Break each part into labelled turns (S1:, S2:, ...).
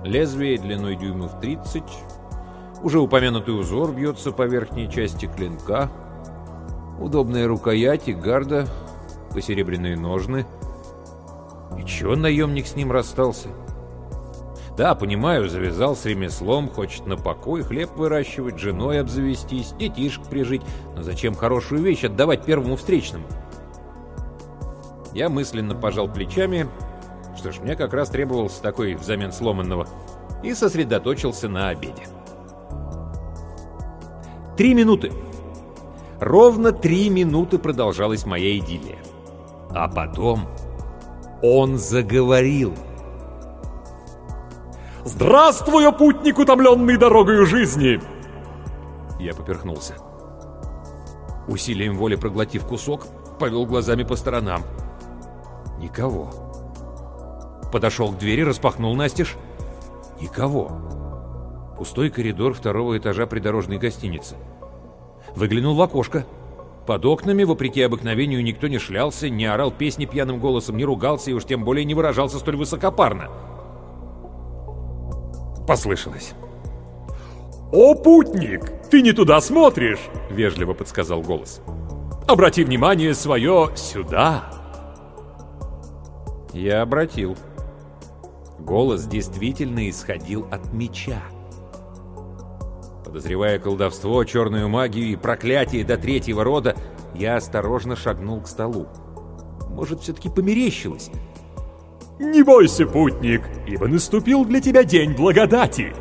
S1: Лезвие длиной дюймов 30. Уже упомянутый узор бьется по верхней части клинка. Удобная рукоять и гарда, посеребряные ножны. И чего наемник с ним расстался? Да, понимаю, завязал с ремеслом, хочет на покой хлеб выращивать, женой обзавестись, детишек прижить. Но зачем хорошую вещь отдавать первому встречному? Я мысленно пожал плечами. Что ж, мне как раз требовался такой взамен сломанного. И сосредоточился на обеде. 3 минуты. Ровно 3 минуты продолжалась моя идиллия. А потом он заговорил.
S2: «Здравствуй, путник, утомленный дорогою жизни!»
S1: Я поперхнулся. Усилием воли проглотив кусок, повел глазами по сторонам. Никого. Подошел к двери, распахнул настежь. Никого. Пустой коридор 2-го этажа придорожной гостиницы. Выглянул в окошко. Под окнами, вопреки обыкновению, никто не шлялся, не орал песни пьяным голосом, не ругался и уж тем более не выражался столь высокопарно. Послышалось.
S2: «О, путник, ты не туда смотришь!» — вежливо подсказал голос. «Обрати внимание свое сюда!»
S1: Я обратил. Голос действительно исходил от меча. Подозревая колдовство, черную магию и проклятие до 3-го рода, я осторожно шагнул к столу. Может, все-таки померещилось?
S2: «Не бойся, путник, ибо наступил для тебя день благодати!»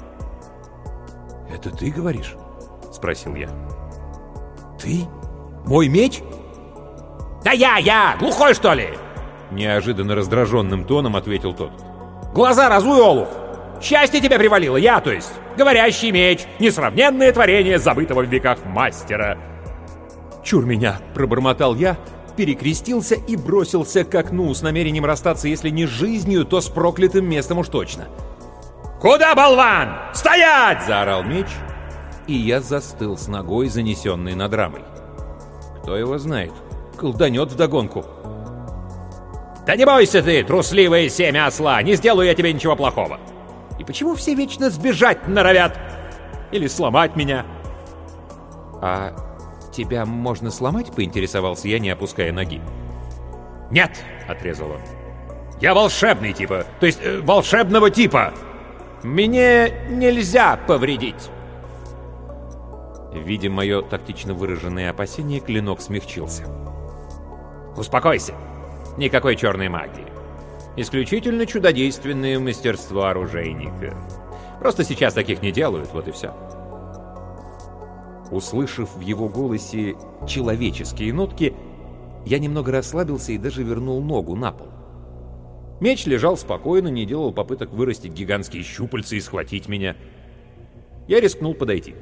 S1: «Это ты говоришь?» — спросил я. «Ты? Мой меч?»
S3: «Да я! Глухой, что ли?»
S1: Неожиданно раздраженным тоном ответил тот.
S3: «Глаза разуй, олух! Счастье тебе привалило, я, то есть. Говорящий меч, несравненное творение забытого в веках мастера!»
S1: «Чур меня!» — пробормотал я, перекрестился и бросился к окну с намерением расстаться, если не с жизнью, то с проклятым местом уж точно.
S3: «Куда, болван? Стоять!» —
S1: заорал меч, и я застыл с ногой, занесенной над рамой. Кто его знает? Колданет вдогонку.
S3: «Да не бойся ты, трусливое семя осла, не сделаю я тебе ничего плохого. И почему все вечно сбежать норовят? Или сломать меня?»
S1: «А тебя можно сломать?» — поинтересовался я, не опуская ноги.
S3: «Нет!» — отрезал он. «Я волшебный типа, то есть волшебного типа. Мне нельзя повредить!»
S1: Видя мое тактично выраженное опасение, клинок смягчился.
S3: «Успокойся! Никакой черной магии. Исключительно чудодейственное мастерство оружейника. Просто сейчас таких не делают, вот и все».
S1: Услышав в его голосе человеческие нотки, я немного расслабился и даже вернул ногу на пол. Меч лежал спокойно, не делал попыток вырастить гигантские щупальца и схватить меня. Я рискнул подойти.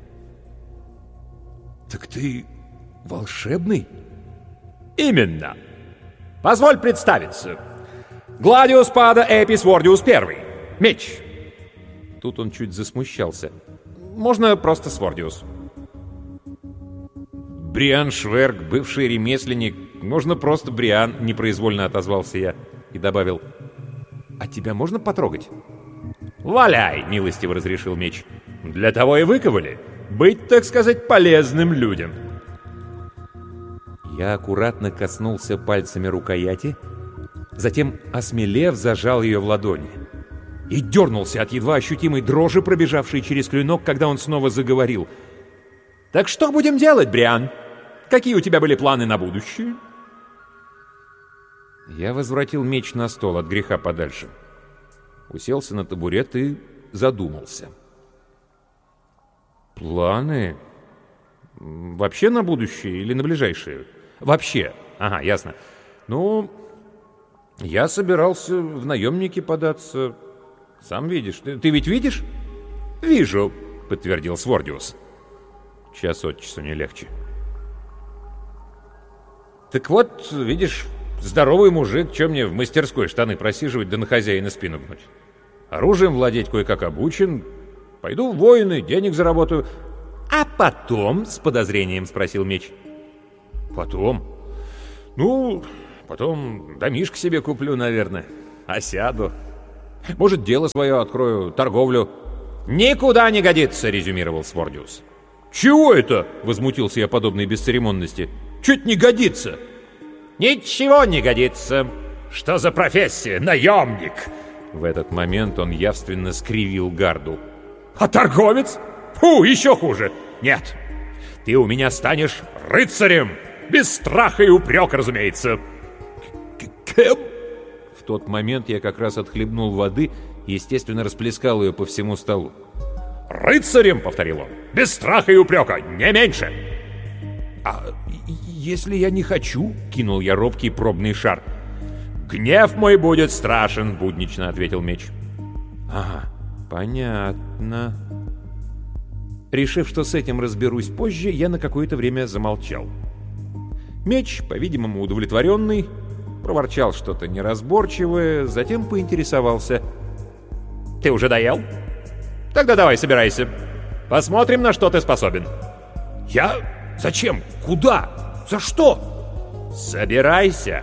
S1: «Так ты волшебный?»
S3: «Именно. Позволь представиться. Гладиус Пада Эпис Вордиус I. Меч».
S1: Тут он чуть засмущался.
S3: «Можно просто Свордиус».
S1: «Бриан Шверк, бывший ремесленник. Можно просто Бриан», — непроизвольно отозвался я и добавил. «А тебя можно потрогать?»
S3: «Валяй», — милостиво разрешил меч. «Для того и выковали. Быть, так сказать, полезным людям».
S1: Я аккуратно коснулся пальцами рукояти, затем, осмелев, зажал ее в ладони. И дернулся от едва ощутимой дрожи, пробежавшей через клинок, когда он снова заговорил.
S3: «Так что будем делать, Бриан? Какие у тебя были планы на будущее?»
S1: Я возвратил меч на стол от греха подальше. Уселся на табурет и задумался. «Планы? Вообще на будущее или на ближайшее?» «Вообще. Ага, ясно. Ну, я собирался в наемники податься. Сам видишь. Ты ведь видишь?»
S3: «Вижу», — подтвердил Свордиус.
S1: Час от часу не легче.
S3: «Так вот, видишь, здоровый мужик, чем мне в мастерской штаны просиживать да на хозяина спину гнуть? Оружием владеть кое-как обучен. Пойду в воины, денег заработаю». «А потом?» — с подозрением спросил меч.
S1: «Потом? Ну, потом домишко себе куплю, наверное. Осяду.
S3: Может, дело свое открою, торговлю». «Никуда не годится», — резюмировал Свордиус.
S2: «Чего это?» — возмутился я подобной бесцеремонности. «Чуть не годится».
S3: «Ничего не годится».
S2: «Что за профессия? Наемник!»
S3: В этот момент он явственно скривил гарду.
S2: «А торговец? Фу, еще хуже! Нет, ты у меня станешь рыцарем! Без страха и упрека, разумеется!»
S3: «Кем?» В тот момент я как раз отхлебнул воды и, естественно, расплескал ее по всему столу.
S2: «Рыцарем!» — повторил он. «Без страха и упрека, не меньше!»
S3: «А если я не хочу?» — кинул я робкий пробный шар.
S2: «Гнев мой будет страшен», — буднично ответил меч.
S3: «Ага, понятно». Решив, что с этим разберусь позже, я на какое-то время замолчал. Меч, по-видимому, удовлетворенный, проворчал что-то неразборчивое, затем поинтересовался.
S2: «Ты уже доел? Тогда давай, собирайся. Посмотрим, на что ты способен».
S3: «Я? Зачем? Куда? За что?»
S2: «Собирайся!»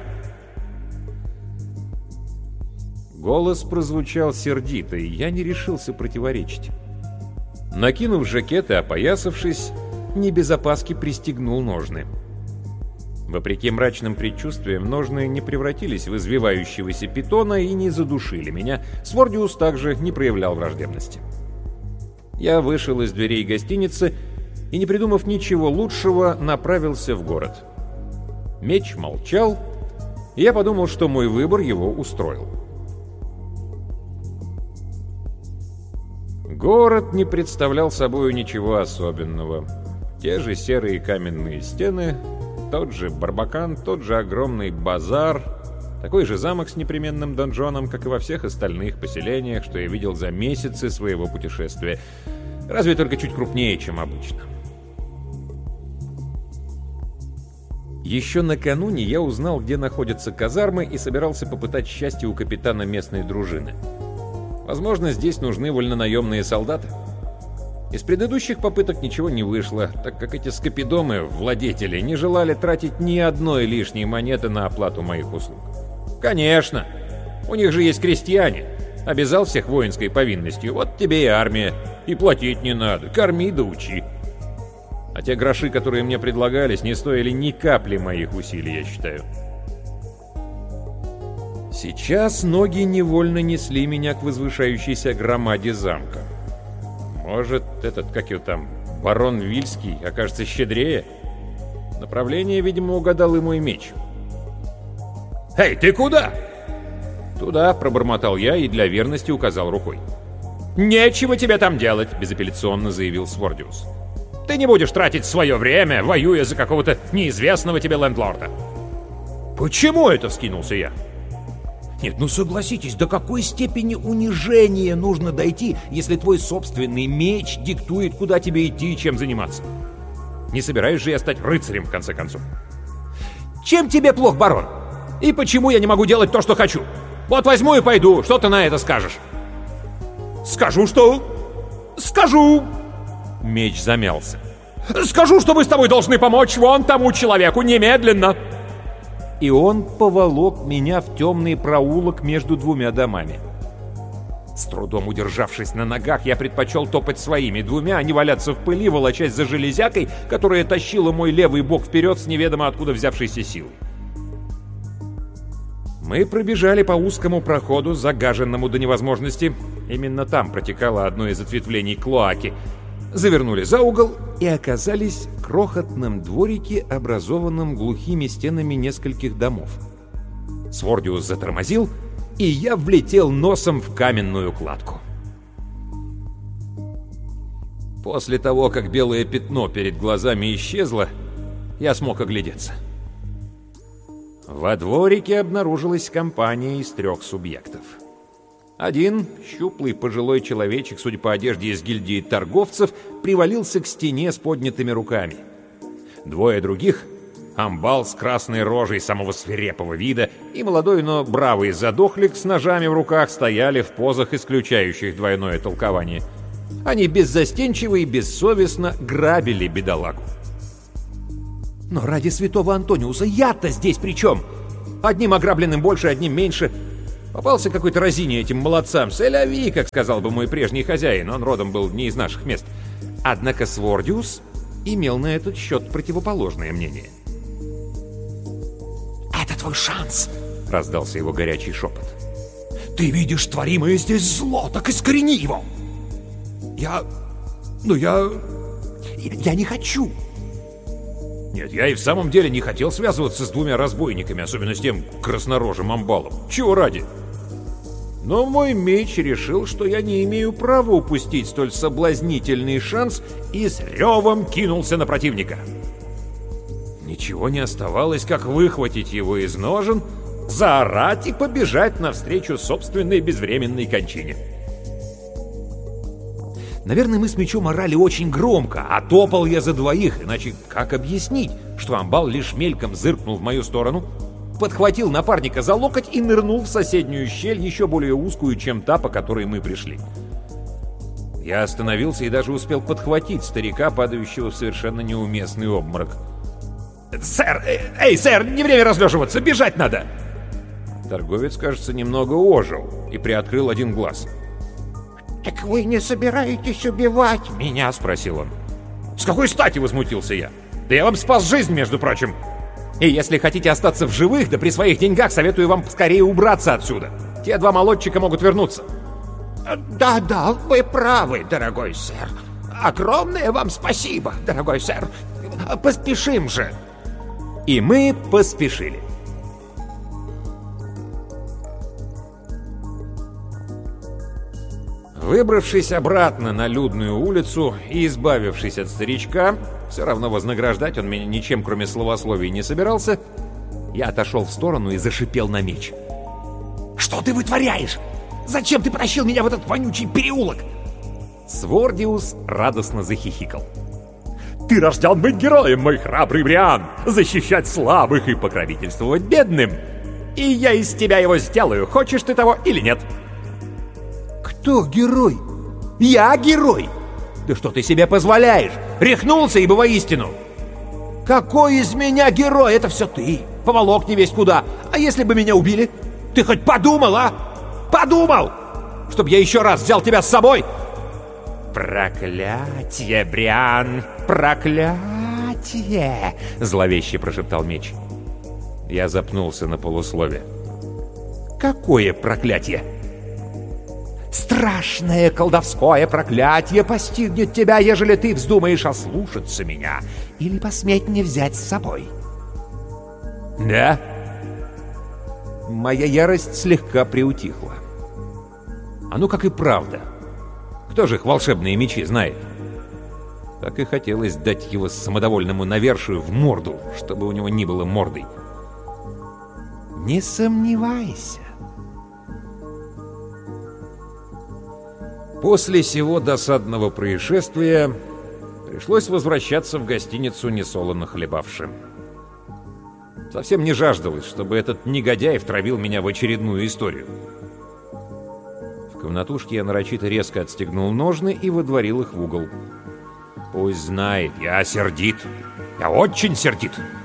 S3: Голос прозвучал сердито, и я не решился противоречить. Накинув жакет и опоясавшись, не без опаски пристегнул ножны. Вопреки мрачным предчувствиям, ножны не превратились в извивающегося питона и не задушили меня. Свордиус также не проявлял враждебности. Я вышел из дверей гостиницы и, не придумав ничего лучшего, направился в город. Меч молчал, и я подумал, что мой выбор его устроил. Город не представлял собой ничего особенного. Те же серые каменные стены, тот же Барбакан, тот же огромный базар, такой же замок с непременным донжоном, как и во всех остальных поселениях, что я видел за месяцы своего путешествия. Разве только чуть крупнее, чем обычно. Еще накануне я узнал, где находятся казармы, и собирался попытать счастье у капитана местной дружины. Возможно, здесь нужны вольнонаемные солдаты. Из предыдущих попыток ничего не вышло, так как эти скопидомы, владетели, не желали тратить ни одной лишней монеты на оплату моих услуг. Конечно, у них же есть крестьяне. Обязал всех воинской повинностью, вот тебе и армия. И платить не надо, корми да учи. А те гроши, которые мне предлагались, не стоили ни капли моих усилий, я считаю. Сейчас ноги невольно несли меня к возвышающейся громаде замка. Может, этот, как его там, барон Вильский, окажется щедрее? Направление, видимо, угадал и мой меч.
S2: «Эй, ты куда?»
S3: «Туда», — пробормотал я и для верности указал рукой.
S2: «Нечего тебе там делать», — безапелляционно заявил Свордиус. «Ты не будешь тратить свое время, воюя за какого-то неизвестного тебе лендлорда».
S3: «Почему это?» — вскинулся я.
S4: Нет, ну согласитесь, до какой степени унижения нужно дойти, если твой собственный меч диктует, куда тебе идти и чем заниматься?
S2: Не собираюсь же я стать рыцарем, в конце концов.
S4: Чем тебе плох, барон? И почему я не могу делать то, что хочу? Вот возьму и пойду, что ты на это скажешь?
S2: Скажу, что... Скажу!
S3: Меч замялся.
S2: Скажу, что мы с тобой должны помочь вон тому человеку немедленно.
S3: И он поволок меня в темный проулок между двумя домами. С трудом удержавшись на ногах, я предпочел топать своими двумя, а не валяться в пыли, волочась за железякой, которая тащила мой левый бок вперед с неведомо откуда взявшейся силой. Мы пробежали по узкому проходу, загаженному до невозможности. Именно там протекало одно из ответвлений клоаки. Завернули за угол и оказались в крохотном дворике, образованном глухими стенами нескольких домов. Свордиус затормозил, и я влетел носом в каменную кладку. После того, как белое пятно перед глазами исчезло, я смог оглядеться. Во дворике обнаружилась компания из 3 субъектов. Один, щуплый пожилой человечек, судя по одежде из гильдии торговцев, привалился к стене с поднятыми руками. 2 других — амбал с красной рожей самого свирепого вида и молодой, но бравый задохлик с ножами в руках стояли в позах, исключающих двойное толкование. Они беззастенчиво и бессовестно грабили бедолагу.
S4: Но ради святого Антониуса я-то здесь при чем? Одним ограбленным больше, одним меньше.
S3: Попался какой-то разине этим молодцам. «Селяви», как сказал бы мой прежний хозяин, он родом был не из наших мест. Однако Свордиус имел на этот счет противоположное мнение.
S4: «Это твой шанс!»
S3: — раздался его горячий шепот.
S4: «Ты видишь творимое здесь зло, так искорени его!» Я не хочу!»
S3: Нет, я и в самом деле не хотел связываться с двумя разбойниками, особенно с тем краснорожим амбалом. Чего ради? Но мой меч решил, что я не имею права упустить столь соблазнительный шанс, и с ревом кинулся на противника. Ничего не оставалось, как выхватить его из ножен, заорать и побежать навстречу собственной безвременной кончине.
S4: Наверное, мы с мечом орали очень громко, а топал я за двоих, иначе как объяснить, что амбал лишь мельком зыркнул в мою сторону, подхватил напарника за локоть и нырнул в соседнюю щель, еще более узкую, чем та, по которой мы пришли. Я остановился и даже успел подхватить старика, падающего в совершенно неуместный обморок.
S3: «Сэр! Эй, сэр, не время разлеживаться! Бежать надо!» Торговец, кажется, немного ожил и приоткрыл один глаз.
S5: «Так вы не собираетесь убивать меня?» — спросил он.
S3: «С какой стати?» — возмутился я. «Да я вам спас жизнь, между прочим! И если хотите остаться в живых, да при своих деньгах, советую вам скорее убраться отсюда. Те два молодчика могут вернуться».
S5: «Да, вы правы, дорогой сэр. Огромное вам спасибо, дорогой сэр. Поспешим же!»
S3: И мы поспешили. Выбравшись обратно на людную улицу и избавившись от старичка, все равно вознаграждать он меня ничем, кроме словословий, не собирался, я отошел в сторону и зашипел на меч.
S4: «Что ты вытворяешь? Зачем ты потащил меня в этот вонючий переулок?»
S3: Свордиус радостно захихикал.
S2: «Ты рожден быть героем, мой храбрый Бриан! Защищать слабых и покровительствовать бедным! И я из тебя его сделаю, хочешь ты того или нет!»
S4: «Кто герой? Я герой? Да что ты себе позволяешь? Рехнулся и бы воистину! Какой из меня герой? Это все ты! Поволок не весь куда! А если бы меня убили? Ты хоть подумал, а? Подумал! Чтоб я еще раз взял тебя с собой!»
S3: «Проклятие, Бриан! Проклятие!» — зловеще прошептал меч. Я запнулся на полуслове. «Какое проклятие?»
S4: «Страшное колдовское проклятие постигнет тебя, ежели ты вздумаешь ослушаться меня или посметь не взять с собой».
S3: «Да?»
S4: Моя ярость слегка приутихла.
S3: «Ну как и правда. Кто же их волшебные мечи знает?» Так и хотелось дать его самодовольному навершию в морду, чтобы у него не было мордой.
S4: «Не сомневайся».
S3: После сего досадного происшествия пришлось возвращаться в гостиницу несолоно хлебавшим. Совсем не жаждалось, чтобы этот негодяй втравил меня в очередную историю. В комнатушке я нарочито резко отстегнул ножны и выдворил их в угол. Пусть знает, я сердит. Я очень сердит.